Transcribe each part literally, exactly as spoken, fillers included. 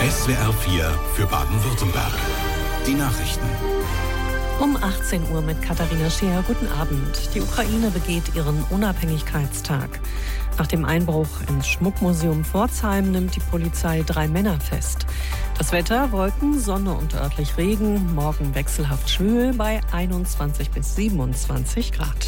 S W R vier für Baden-Württemberg. Die Nachrichten. Um achtzehn Uhr mit Katharina Scheer. Guten Abend. Die Ukraine begeht ihren Unabhängigkeitstag. Nach dem Einbruch ins Schmuckmuseum Pforzheim nimmt die Polizei drei Männer fest. Das Wetter: Wolken, Sonne und örtlich Regen. Morgen wechselhaft schwül bei einundzwanzig bis siebenundzwanzig Grad.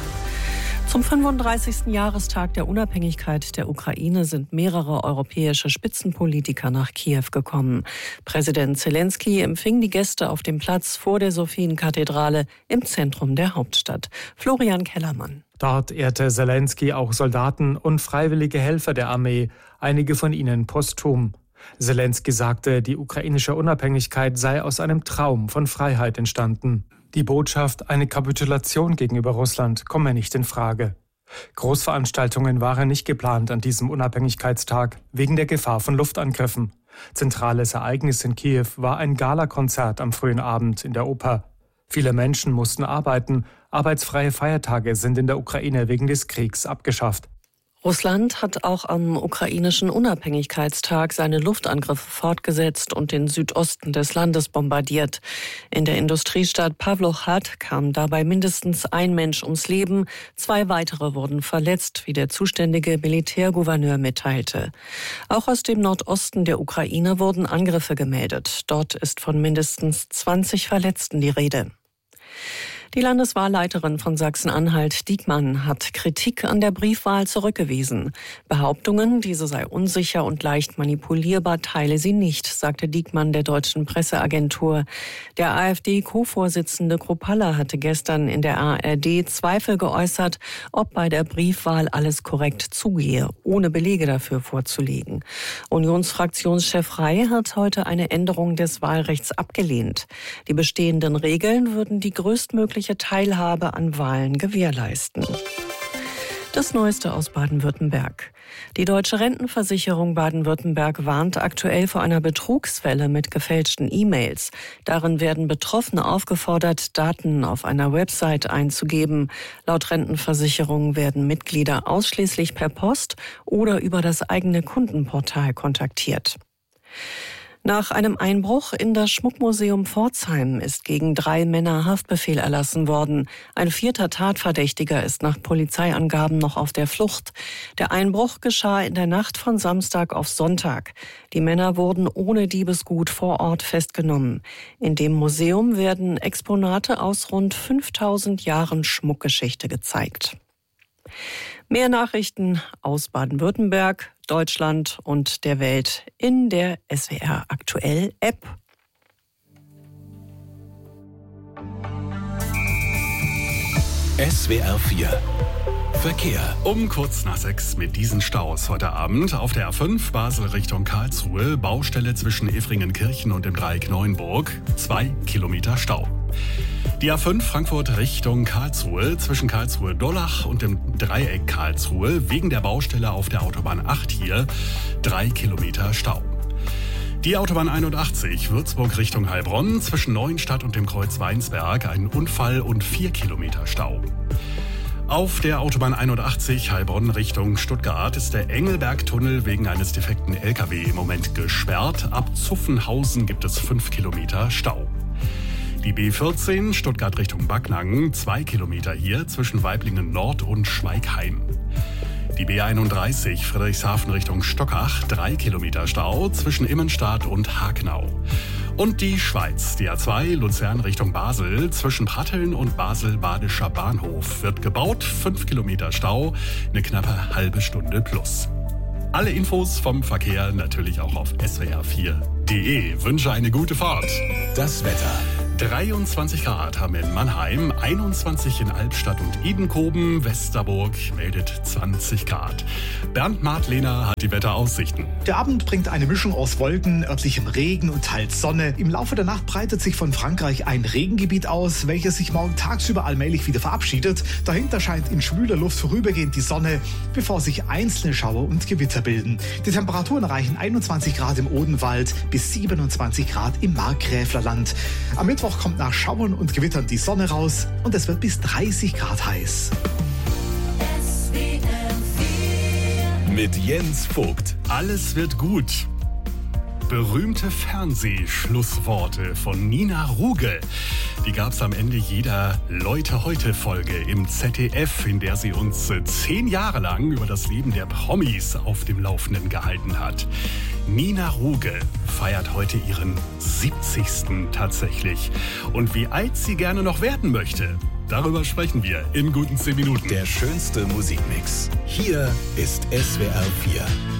Zum fünfunddreißigsten Jahrestag der Unabhängigkeit der Ukraine sind mehrere europäische Spitzenpolitiker nach Kiew gekommen. Präsident Zelensky empfing die Gäste auf dem Platz vor der Sophienkathedrale im Zentrum der Hauptstadt. Florian Kellermann. Dort ehrte Zelensky auch Soldaten und freiwillige Helfer der Armee, einige von ihnen posthum. Zelensky sagte, die ukrainische Unabhängigkeit sei aus einem Traum von Freiheit entstanden. Die Botschaft, eine Kapitulation gegenüber Russland, komme nicht in Frage. Großveranstaltungen waren nicht geplant an diesem Unabhängigkeitstag, wegen der Gefahr von Luftangriffen. Zentrales Ereignis in Kiew war ein Galakonzert am frühen Abend in der Oper. Viele Menschen mussten arbeiten. Arbeitsfreie Feiertage sind in der Ukraine wegen des Kriegs abgeschafft. Russland hat auch am ukrainischen Unabhängigkeitstag seine Luftangriffe fortgesetzt und den Südosten des Landes bombardiert. In der Industriestadt Pawlowchad kam dabei mindestens ein Mensch ums Leben. Zwei weitere wurden verletzt, wie der zuständige Militärgouverneur mitteilte. Auch aus dem Nordosten der Ukraine wurden Angriffe gemeldet. Dort ist von mindestens zwanzig Verletzten die Rede. Die Landeswahlleiterin von Sachsen-Anhalt, Diekmann, hat Kritik an der Briefwahl zurückgewiesen. Behauptungen, diese sei unsicher und leicht manipulierbar, teile sie nicht, sagte Diekmann der deutschen Presseagentur. Der AfD-Co-Vorsitzende Kruppalla hatte gestern in der A R D Zweifel geäußert, ob bei der Briefwahl alles korrekt zugehe, ohne Belege dafür vorzulegen. Unionsfraktionschef Rey hat heute eine Änderung des Wahlrechts abgelehnt. Die bestehenden Regeln würden die größtmögliche Teilhabe an Wahlen gewährleisten. Das Neueste aus Baden-Württemberg. Die Deutsche Rentenversicherung Baden-Württemberg warnt aktuell vor einer Betrugswelle mit gefälschten E-Mails. Darin werden Betroffene aufgefordert, Daten auf einer Website einzugeben. Laut Rentenversicherung werden Mitglieder ausschließlich per Post oder über das eigene Kundenportal kontaktiert. Nach einem Einbruch in das Schmuckmuseum Pforzheim ist gegen drei Männer Haftbefehl erlassen worden. Ein vierter Tatverdächtiger ist nach Polizeiangaben noch auf der Flucht. Der Einbruch geschah in der Nacht von Samstag auf Sonntag. Die Männer wurden ohne Diebesgut vor Ort festgenommen. In dem Museum werden Exponate aus rund fünftausend Jahren Schmuckgeschichte gezeigt. Mehr Nachrichten aus Baden-Württemberg, Deutschland und der Welt in der S W R Aktuell App. S W R vier Verkehr. Um kurz nach sechs mit diesen Staus heute Abend auf der A fünf Basel Richtung Karlsruhe, Baustelle zwischen Effringenkirchen und dem Dreieck Neuenburg, zwei Kilometer Stau. Die A fünf Frankfurt Richtung Karlsruhe, zwischen Karlsruhe-Dollach und dem Dreieck Karlsruhe, wegen der Baustelle auf der Autobahn acht hier, drei Kilometer Stau. Die Autobahn einundachtzig Würzburg Richtung Heilbronn, zwischen Neuenstadt und dem Kreuz Weinsberg, ein Unfall und vier Kilometer Stau. Auf der Autobahn einundachtzig Heilbronn Richtung Stuttgart ist der Engelbergtunnel wegen eines defekten L K W im Moment gesperrt. Ab Zuffenhausen gibt es fünf Kilometer Stau. Die B vierzehn Stuttgart Richtung Backnang, zwei Kilometer hier zwischen Weiblingen Nord und Schweigheim. Die B einunddreißig Friedrichshafen Richtung Stockach, drei Kilometer Stau zwischen Immenstadt und Hagenau. Und die Schweiz, die A zwei Luzern Richtung Basel, zwischen Pratteln und Basel-Badischer Bahnhof wird gebaut, fünf Kilometer Stau, eine knappe halbe Stunde plus. Alle Infos vom Verkehr natürlich auch auf S W R vier punkt de. Wünsche eine gute Fahrt. Das Wetter. dreiundzwanzig Grad haben wir in Mannheim, einundzwanzig in Albstadt und Edenkoben. Westerburg meldet zwanzig Grad. Bernd Martlehner hat die Wetteraussichten. Der Abend bringt eine Mischung aus Wolken, örtlichem Regen und teils Sonne. Im Laufe der Nacht breitet sich von Frankreich ein Regengebiet aus, welches sich morgen tagsüber allmählich wieder verabschiedet. Dahinter scheint in schwüler Luft vorübergehend die Sonne, bevor sich einzelne Schauer und Gewitter bilden. Die Temperaturen erreichen einundzwanzig Grad im Odenwald bis siebenundzwanzig Grad im Markgräflerland. Am Mittwoch kommt nach Schauern und Gewittern die Sonne raus und es wird bis dreißig Grad heiß. Mit Jens Vogt. Alles wird gut. Berühmte Fernsehschlussworte von Nina Ruge. Die gab es am Ende jeder Leute-heute-Folge im Z D F, in der sie uns zehn Jahre lang über das Leben der Promis auf dem Laufenden gehalten hat. Nina Ruge feiert heute ihren siebzigsten tatsächlich. Und wie alt sie gerne noch werden möchte, darüber sprechen wir in guten zehn Minuten. Der schönste Musikmix. Hier ist S W R vier.